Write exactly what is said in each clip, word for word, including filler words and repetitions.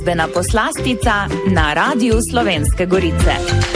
Glasbena poslastica na Radiu Slovenske Gorice.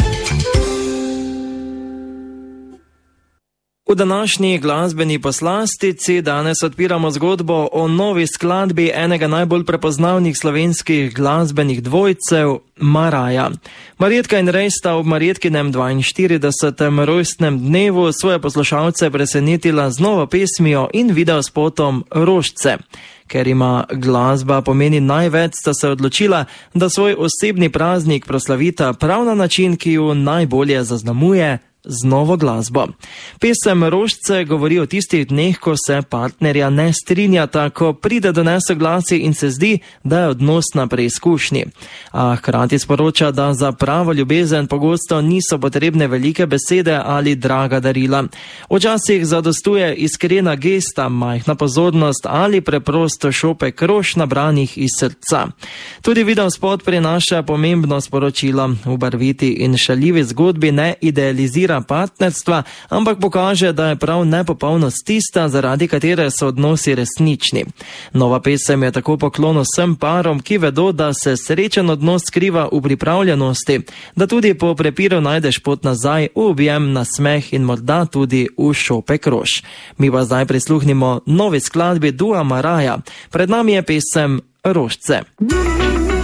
V današnji glasbeni poslastici danes odpiramo zgodbo o novi skladbi enega najbolj prepoznavnih slovenskih glasbenih dvojcev, Maraja. Marjetka in Rej sta ob Marjetkinem dvainštiridesetem rojstnem dnevu svoje poslušalce presenetila z novo pesmijo in videospotom Rožce. Ker ima glasba pomeni največ, sta se odločila, da svoj osebni praznik proslavita prav na način, ki ju najbolje zaznamuje, z novo glasbo. Pesem Rožce govori o tistih dneh, ko se partnerja ne strinjata, ko pride do nesoglasij in se zdi, da je odnos na preizkušnji. A hkrati sporoča, da za pravo ljubezen pogosto niso potrebne velike besede ali draga darila. Včasih zadostuje iskrena gesta, majhna pozornost ali preprosto šopek rož nabranih iz srca. Tudi videospot prinaša pomembno sporočilo. V barviti in šaljivi zgodbi ne idealizira partnerstva, ampak pokaže, da je prav nepopolnost tista, zaradi katere so odnosi resnični. Nova pesem je tako poklon vsem parom, ki vedo, da se srečen odnos skriva v pripravljenosti, da tudi po prepiru najdeš pot nazaj, v objem, na smeh in morda tudi v šopek rož. Mi pa zdaj prisluhnimo novi skladbi dua Maraja. Pred nami je pesem Rožce.